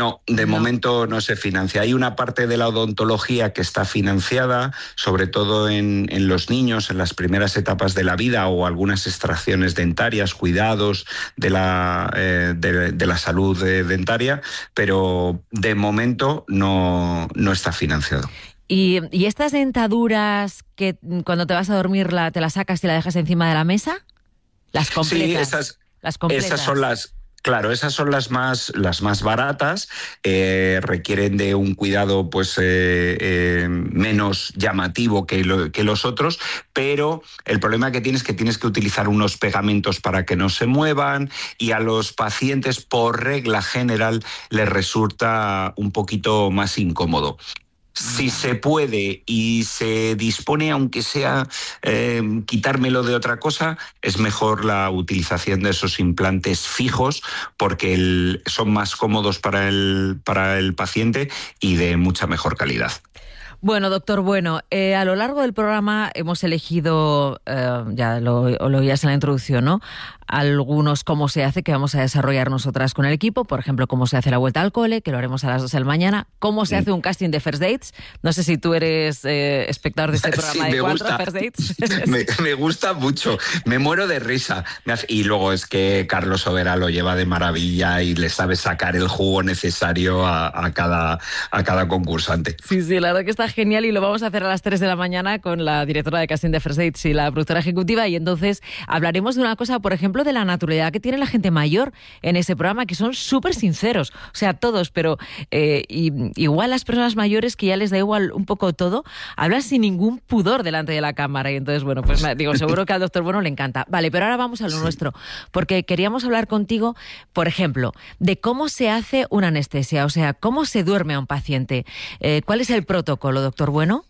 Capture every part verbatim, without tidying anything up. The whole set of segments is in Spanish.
No, de no. momento no se financia. Hay una parte de la odontología que está financiada, sobre todo en, en los niños, en las primeras etapas de la vida, o algunas extracciones dentarias, cuidados de la, eh, de, de la salud eh, dentaria, pero de momento no, no está financiado. ¿Y, ¿Y estas dentaduras que cuando te vas a dormir la, te las sacas y la dejas encima de la mesa? Las completas. Sí, esas, las completas. esas son las... Claro, esas son las más, las más baratas, eh, requieren de un cuidado pues eh, eh, menos llamativo que, lo, que los otros, pero el problema que tienes es que tienes que utilizar unos pegamentos para que no se muevan, y a los pacientes, por regla general, les resulta un poquito más incómodo. Si se puede y se dispone, aunque sea eh, quitármelo de otra cosa, es mejor la utilización de esos implantes fijos, porque el, son más cómodos para el, para el paciente y de mucha mejor calidad. Bueno, doctor Bueno, eh, a lo largo del programa hemos elegido, eh, ya lo, lo oías en la introducción, ¿no?, algunos cómo se hace, que vamos a desarrollar nosotras con el equipo. Por ejemplo, cómo se hace la vuelta al cole, que lo haremos a las dos de la mañana. Cómo se hace un casting de First Dates. No sé si tú eres eh, espectador de este programa, sí, de cuatro gusta. First Dates. me, me gusta mucho. Me muero de risa. Y luego es que Carlos Overa lo lleva de maravilla y le sabe sacar el jugo necesario a, a, cada, a cada concursante. Sí, sí, la verdad que está genial, y lo vamos a hacer a las tres de la mañana con la directora de casting de First Dates y la productora ejecutiva. Y entonces hablaremos de una cosa, por ejemplo, de la naturalidad que tiene la gente mayor en ese programa, que son súper sinceros, o sea, todos, pero eh, y, igual las personas mayores, que ya les da igual un poco todo, hablan sin ningún pudor delante de la cámara. Y entonces, bueno, pues digo, seguro que al doctor Bueno le encanta. Vale, pero ahora vamos a lo sí. nuestro, porque queríamos hablar contigo, por ejemplo, de cómo se hace una anestesia, o sea, cómo se duerme a un paciente. Eh, ¿Cuál es el protocolo, doctor Bueno?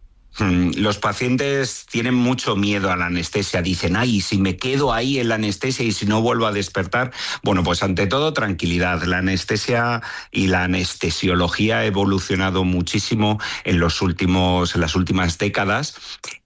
Los pacientes tienen mucho miedo a la anestesia. Dicen, ay, si me quedo ahí en la anestesia y si no vuelvo a despertar. Bueno, pues ante todo, tranquilidad. La anestesia y la anestesiología ha evolucionado muchísimo en los últimos, en las últimas décadas.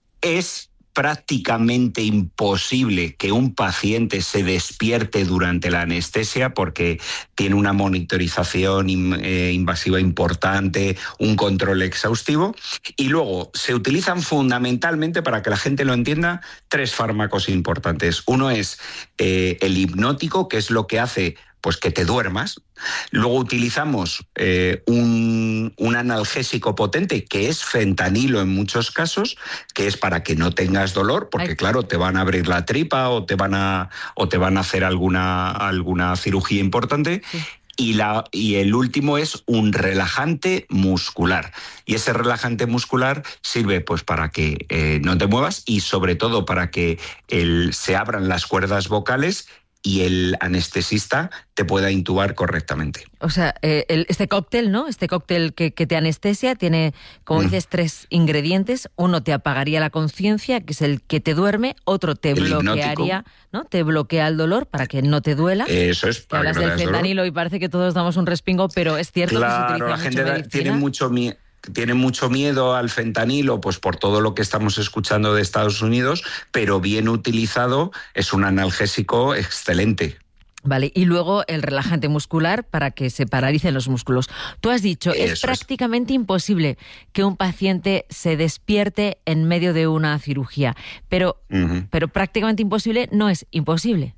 Es prácticamente imposible que un paciente se despierte durante la anestesia, porque tiene una monitorización invasiva importante, un control exhaustivo, y luego se utilizan fundamentalmente, para que la gente lo entienda, tres fármacos importantes. Uno es eh, el hipnótico, que es lo que hace pues que te duermas. Luego utilizamos eh, un, un analgésico potente, que es fentanilo en muchos casos, que es para que no tengas dolor, porque Ay. claro, te van a abrir la tripa o te van a, o te van a hacer alguna, alguna cirugía importante. Sí. Y, la, y el último es un relajante muscular. Y ese relajante muscular sirve pues para que eh, no te muevas, y sobre todo para que el, se abran las cuerdas vocales y el anestesista te pueda intubar correctamente. O sea, eh, el, este cóctel, ¿no? Este cóctel que, que te anestesia tiene, como mm. dices, tres ingredientes. Uno te apagaría la conciencia, que es el que te duerme. Otro te el bloquearía, hipnótico. ¿no? Te bloquea el dolor para que no te duela. Eso es. Para hablas que no del fentanilo y parece que todos damos un respingo, pero es cierto claro, que se utiliza la mucho gente medicina. tiene mucho miedo. Tiene mucho miedo al fentanilo, pues por todo lo que estamos escuchando de Estados Unidos, pero bien utilizado es un analgésico excelente. Vale, y luego el relajante muscular para que se paralicen los músculos. Tú has dicho, Eso es prácticamente es. imposible que un paciente se despierte en medio de una cirugía, pero, uh-huh. pero prácticamente imposible no es imposible.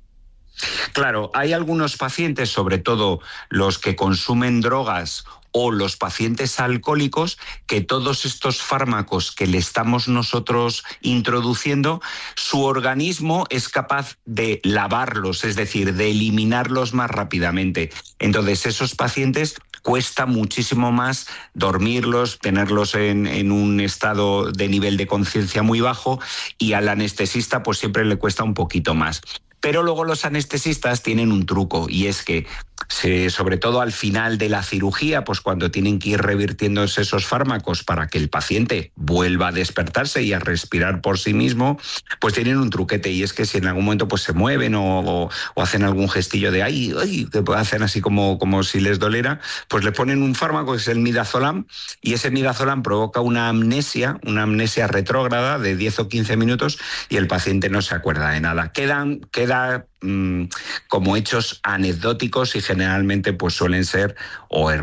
Claro, hay algunos pacientes, sobre todo los que consumen drogas o los pacientes alcohólicos, que todos estos fármacos que le estamos nosotros introduciendo, su organismo es capaz de lavarlos, es decir, de eliminarlos más rápidamente. Entonces, esos pacientes cuesta muchísimo más dormirlos, tenerlos en, en un estado de nivel de conciencia muy bajo, y al anestesista pues siempre le cuesta un poquito más. Pero luego los anestesistas tienen un truco, y es que, se, sobre todo al final de la cirugía, pues cuando tienen que ir revirtiéndose esos fármacos para que el paciente vuelva a despertarse y a respirar por sí mismo, pues tienen un truquete, y es que si en algún momento pues se mueven o, o, o hacen algún gestillo de ay, ay, que hacen así como, como si les dolera, pues le ponen un fármaco que es el midazolam, y ese midazolam provoca una amnesia, una amnesia retrógrada de diez o quince minutos, y el paciente no se acuerda de nada. Quedan, quedan como hechos anecdóticos, y generalmente pues suelen ser o